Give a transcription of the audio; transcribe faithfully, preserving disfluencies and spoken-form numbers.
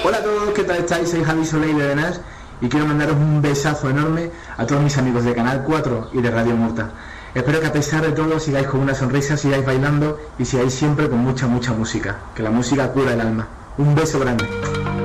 Hola a todos, ¿qué tal estáis? Soy Javi Soleil de Denas y quiero mandaros un besazo enorme a todos mis amigos de Canal cuatro y de Radio Murta. Espero que a pesar de todo sigáis con una sonrisa, sigáis bailando y sigáis siempre con mucha, mucha música. Que la música cura el alma. Un beso grande.